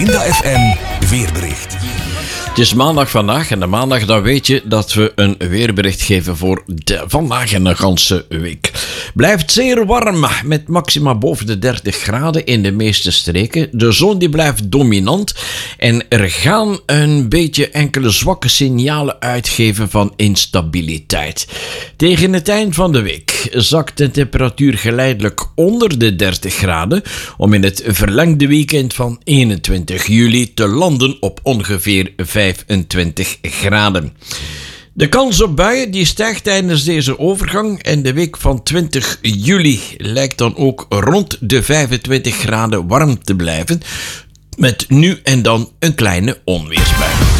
Vinda FM weerbericht. Het is maandag vandaag en de maandag dan weet je dat we een weerbericht geven voor vandaag en de ganse week. Blijft zeer warm met maxima boven de 30 graden in de meeste streken. De zon die blijft dominant en er gaan een beetje enkele zwakke signalen uitgeven van instabiliteit. Tegen het eind van de week zakt de temperatuur geleidelijk onder de 30 graden om in het verlengde weekend van 21 juli te landen op ongeveer 25 graden. De kans op buien die stijgt tijdens deze overgang en de week van 20 juli lijkt dan ook rond de 25 graden warm te blijven, met nu en dan een kleine onweersbui.